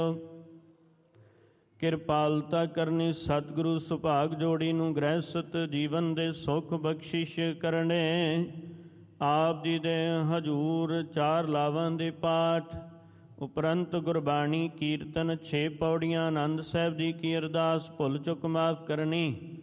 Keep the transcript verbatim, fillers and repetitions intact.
ਕਿਰਪਾਲਤਾ ਕਰਨੀ ਸਤਿਗੁਰੂ ਸੁਭਾਗ ਜੋੜੀ ਨੂੰ ਗ੍ਰਹਿਸਤ ਜੀਵਨ ਦੇ ਸੁਖ ਬਖਸ਼ਿਸ਼ ਕਰਨੇ। ਆਪ ਜੀ ਦੇ ਹਜੂਰ ਚਾਰ ਲਾਵਾਂ ਦੇ ਪਾਠ ਉਪਰੰਤ ਗੁਰਬਾਣੀ ਕੀਰਤਨ ਛੇ ਪੌੜੀਆਂ ਆਨੰਦ ਸਾਹਿਬ ਜੀ ਕੀ ਅਰਦਾਸ ਭੁੱਲ ਚੁੱਕ ਮਾਫ ਕਰਨੀ।